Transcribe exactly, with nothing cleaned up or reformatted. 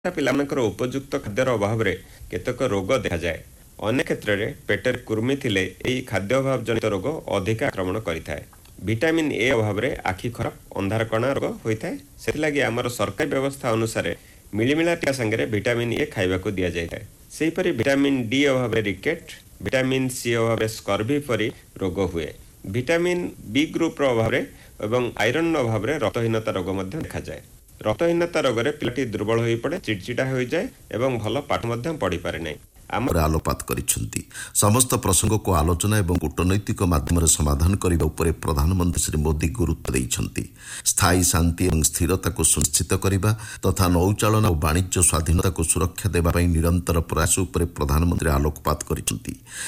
ପିଲାମାନଙ୍କର ଉପଯୁକ୍ତ ଖାଦ୍ୟର ଅଭାବରେ କେତେକ ରୋଗ ଦେଖାଯାଏ। ଅନେକ କ୍ଷେତ୍ରରେ ପେଟରେ କୁର୍ମି ଥିଲେ ଏହି ଖାଦ୍ୟ ଅଭାବ ଜନିତ ରୋଗ ଅଧିକ ଆକ୍ରମଣ କରିଥାଏ। ଭିଟାମିନ୍ ଏ ଅଭାବରେ ଆଖି ଖରାପ ଅନ୍ଧାରକଣା ରୋଗ ହୋଇଥାଏ। ସେଥିଲାଗି ଆମର ସରକାରୀ ବ୍ୟବସ୍ଥା ଅନୁସାରେ ମିଳିମିଳା ଟିକା ସାଙ୍ଗରେ ଭିଟାମିନ୍ ଏ ଖାଇବାକୁ ଦିଆଯାଇଥାଏ। ସେହିପରି ଭିଟାମିନ୍ ଡି ଅଭାବରେ ରିକେଟ୍, ଭିଟାମିନ୍ ସି ଅଭାବରେ ସ୍କର୍ଭି ପରି ରୋଗ ହୁଏ। ଭିଟାମିନ୍ ବି ଗ୍ରୁପର ଅଭାବରେ ଏବଂ ଆଇରନ୍ ଅଭାବରେ ରକ୍ତହୀନତା ରୋଗ ମଧ୍ୟ ଦେଖାଯାଏ। ରକ୍ତହୀନତା ରୋଗରେ ପିଲାଟି ଦୁର୍ବଳ ହୋଇପଡ଼େ, ଚିଡ଼ଚିଡ଼ା ହୋଇଯାଏ ଏବଂ ଭଲ ପାଠ ମଧ୍ୟ ପଢ଼ିପାରେ ନାହିଁ। ଆଲୋକପାତ କରିଛନ୍ତି। ସମସ୍ତ ପ୍ରସଙ୍ଗକୁ ଆଲୋଚନା ଏବଂ କୂଟନୈତିକ ମାଧ୍ୟମରେ ସମାଧାନ କରିବା ଉପରେ ପ୍ରଧାନମନ୍ତ୍ରୀ ଶ୍ରୀ ମୋଦି ଗୁରୁତ୍ୱ ଦେଇଛନ୍ତି। ସ୍ଥାୟୀ ଶାନ୍ତି ଏବଂ ସ୍ଥିରତାକୁ ସୁନିଶ୍ଚିତ କରିବା ତଥା ନୌଚାଳନା ଓ ବାଣିଜ୍ୟ ସ୍ୱାଧୀନତାକୁ ସୁରକ୍ଷା ଦେବା ପାଇଁ ନିରନ୍ତର ପ୍ରୟାସ ଉପରେ ପ୍ରଧାନମନ୍ତ୍ରୀ ଆଲୋକପାତ କରିଛନ୍ତି।